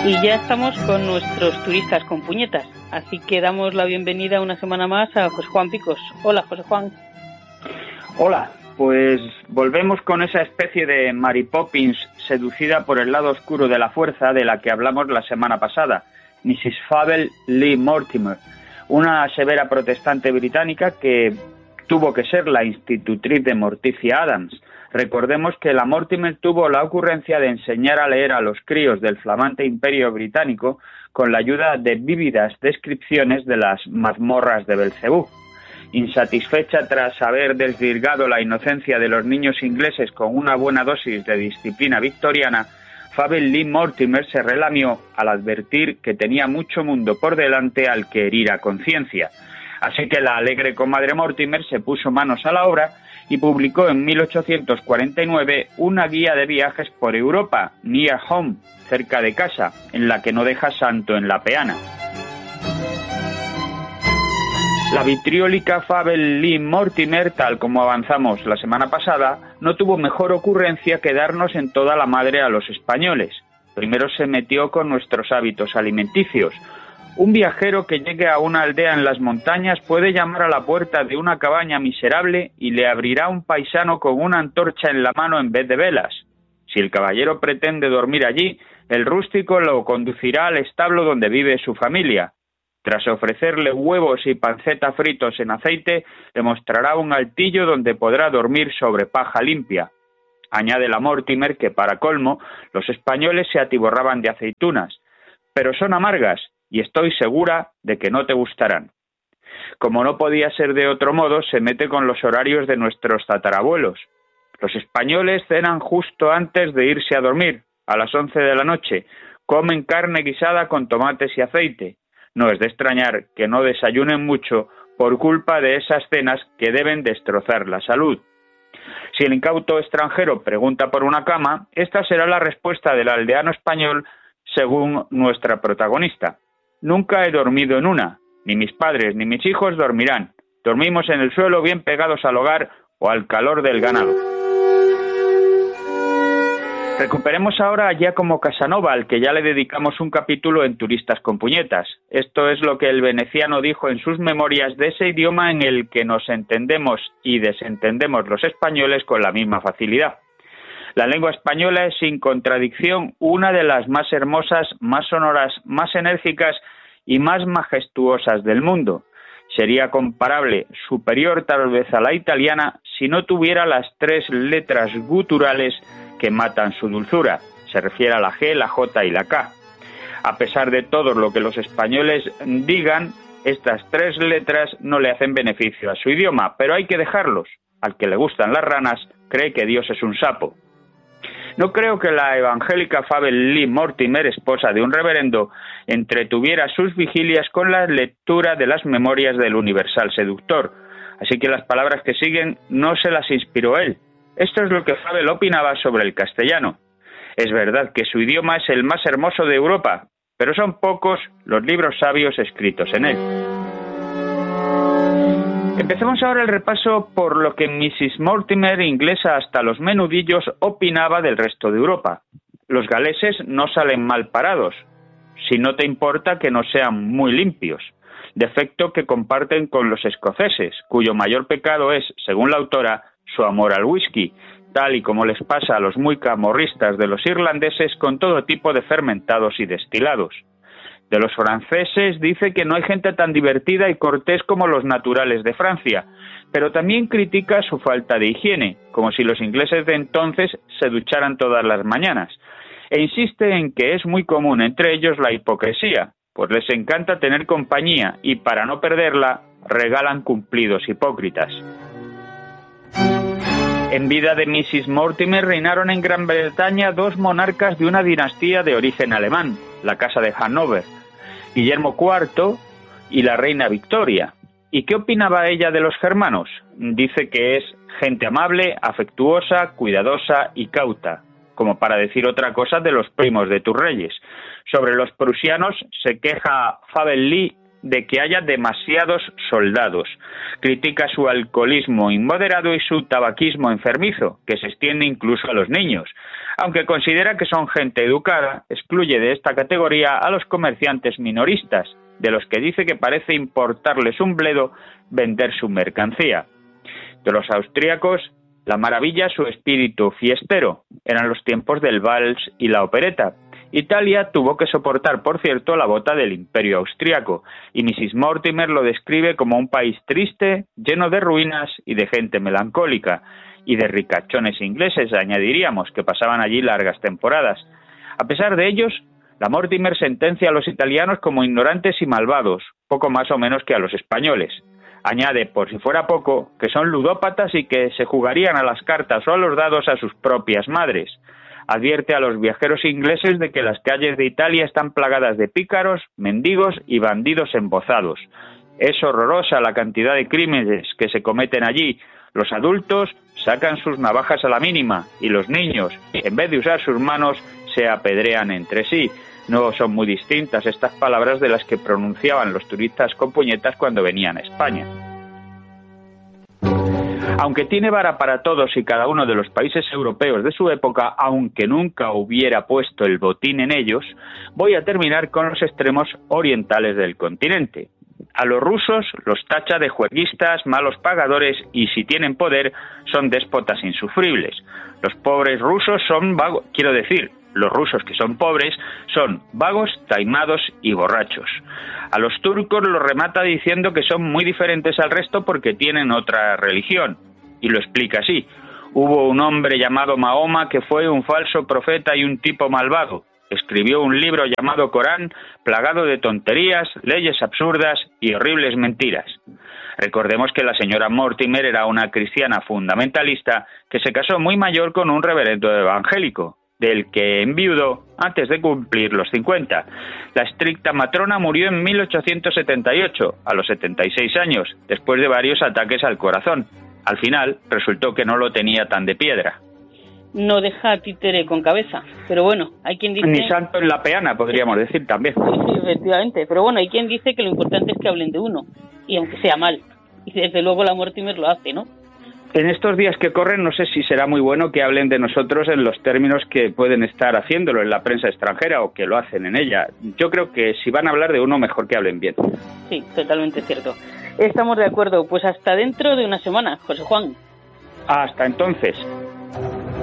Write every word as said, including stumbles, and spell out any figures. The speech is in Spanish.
Y ya estamos con nuestros turistas con puñetas, así que damos la bienvenida una semana más a José Juan Picos. Hola, José Juan. Hola, pues volvemos con esa especie de Mary Poppins seducida por el lado oscuro de la fuerza de la que hablamos la semana pasada, missus Fable Lee Mortimer, una severa protestante británica que tuvo que ser la institutriz de Morticia Adams. Recordemos que la Mortimer tuvo la ocurrencia de enseñar a leer a los críos del flamante Imperio Británico con la ayuda de vívidas descripciones de las mazmorras de Belcebú. Insatisfecha tras haber desvirgado la inocencia de los niños ingleses con una buena dosis de disciplina victoriana, Fable Lee Mortimer se relamió al advertir que tenía mucho mundo por delante al que herir a conciencia. Así que la alegre comadre Mortimer se puso manos a la obra y publicó en mil ochocientos cuarenta y nueve una guía de viajes por Europa, Near Home, cerca de casa, en la que no deja santo en la peana. La vitriólica Fable Lee Mortimer, tal como avanzamos la semana pasada, no tuvo mejor ocurrencia que darnos en toda la madre a los españoles. Primero se metió con nuestros hábitos alimenticios. Un viajero que llegue a una aldea en las montañas puede llamar a la puerta de una cabaña miserable y le abrirá un paisano con una antorcha en la mano en vez de velas. Si el caballero pretende dormir allí, el rústico lo conducirá al establo donde vive su familia. Tras ofrecerle huevos y panceta fritos en aceite, le mostrará un altillo donde podrá dormir sobre paja limpia. Añade la Mortimer que, para colmo, los españoles se atiborraban de aceitunas, pero son amargas, y estoy segura de que no te gustarán. Como no podía ser de otro modo, se mete con los horarios de nuestros tatarabuelos. Los españoles cenan justo antes de irse a dormir, a las once de la noche, comen carne guisada con tomates y aceite. No es de extrañar que no desayunen mucho por culpa de esas cenas que deben destrozar la salud. Si el incauto extranjero pregunta por una cama, esta será la respuesta del aldeano español según nuestra protagonista. Nunca he dormido en una, ni mis padres ni mis hijos dormirán. Dormimos en el suelo bien pegados al hogar o al calor del ganado. Recuperemos ahora a Giacomo Casanova, al que ya le dedicamos un capítulo en Turistas con Puñetas. Esto es lo que el veneciano dijo en sus memorias de ese idioma en el que nos entendemos y desentendemos los españoles con la misma facilidad. La lengua española es, sin contradicción, una de las más hermosas, más sonoras, más enérgicas y más majestuosas del mundo. Sería comparable, superior tal vez a la italiana, si no tuviera las tres letras guturales que matan su dulzura. Se refiere a la G, la J y la K. A pesar de todo lo que los españoles digan, estas tres letras no le hacen beneficio a su idioma, pero hay que dejarlos. Al que le gustan las ranas, cree que Dios es un sapo. No creo que la evangélica Fable Lee Mortimer, esposa de un reverendo, entretuviera sus vigilias con la lectura de las memorias del universal seductor, así que las palabras que siguen no se las inspiró él. Esto es lo que Fable opinaba sobre el castellano. Es verdad que su idioma es el más hermoso de Europa, pero son pocos los libros sabios escritos en él. Empecemos ahora el repaso por lo que missus Mortimer, inglesa hasta los menudillos, opinaba del resto de Europa. Los galeses no salen mal parados, si no te importa que no sean muy limpios, defecto que comparten con los escoceses, cuyo mayor pecado es, según la autora, su amor al whisky, tal y como les pasa a los muy camorristas de los irlandeses con todo tipo de fermentados y destilados. De los franceses dice que no hay gente tan divertida y cortés como los naturales de Francia, pero también critica su falta de higiene, como si los ingleses de entonces se ducharan todas las mañanas, e insiste en que es muy común entre ellos la hipocresía, pues les encanta tener compañía y para no perderla regalan cumplidos hipócritas. En vida de missus Mortimer reinaron en Gran Bretaña dos monarcas de una dinastía de origen alemán, la Casa de Hannover, Guillermo cuarto y la reina Victoria. ¿Y qué opinaba ella de los germanos? Dice que es gente amable, afectuosa, cuidadosa y cauta, como para decir otra cosa de los primos de tus reyes. Sobre los prusianos se queja Fable Lee de que haya demasiados soldados. Critica su alcoholismo inmoderado y su tabaquismo enfermizo, que se extiende incluso a los niños. aunque considera que son gente educada, excluye de esta categoría a los comerciantes minoristas, de los que dice que parece importarles un bledo vender su mercancía. De los austríacos, la maravilla su espíritu fiestero, eran los tiempos del vals y la opereta. Italia tuvo que soportar, por cierto, la bota del Imperio Austriaco, y missus Mortimer lo describe como un país triste, lleno de ruinas y de gente melancólica, y de ricachones ingleses, añadiríamos, que pasaban allí largas temporadas. A pesar de ellos, la Mortimer sentencia a los italianos como ignorantes y malvados, poco más o menos que a los españoles. Añade, por si fuera poco, que son ludópatas y que se jugarían a las cartas o a los dados a sus propias madres. Advierte a los viajeros ingleses de que las calles de Italia están plagadas de pícaros, mendigos y bandidos embozados. Es horrorosa la cantidad de crímenes que se cometen allí. Los adultos sacan sus navajas a la mínima y los niños, en vez de usar sus manos, se apedrean entre sí. No son muy distintas estas palabras de las que pronunciaban los turistas con puñetas cuando venían a España. Aunque tiene vara para todos y cada uno de los países europeos de su época, aunque nunca hubiera puesto el botín en ellos, voy a terminar con los extremos orientales del continente. A los rusos los tacha de juerguistas, malos pagadores y, si tienen poder, son déspotas insufribles. Los pobres rusos son vagos, quiero decir, los rusos que son pobres son vagos, taimados y borrachos. A los turcos los remata diciendo que son muy diferentes al resto porque tienen otra religión. Y lo explica así: hubo un hombre llamado Mahoma que fue un falso profeta y un tipo malvado. Escribió un libro llamado Corán, plagado de tonterías, leyes absurdas y horribles mentiras. Recordemos que la señora Mortimer era una cristiana fundamentalista que se casó muy mayor con un reverendo evangélico, del que enviudó antes de cumplir los cincuenta. La estricta matrona murió en mil ochocientos setenta y ocho, a los setenta y seis años, después de varios ataques al corazón. Al final, resultó que no lo tenía tan de piedra. No deja títere con cabeza, pero bueno, hay quien dice... Ni santo en la peana, podríamos decir también. Sí, efectivamente, pero bueno, hay quien dice que lo importante es que hablen de uno, y aunque sea mal. Y desde luego la Mortimer lo hace, ¿no? En estos días que corren no sé si será muy bueno que hablen de nosotros en los términos que pueden estar haciéndolo en la prensa extranjera o que lo hacen en ella. Yo creo que si van a hablar de uno, mejor que hablen bien. Sí, totalmente cierto. Estamos de acuerdo, pues hasta dentro de una semana, José Juan. Hasta entonces.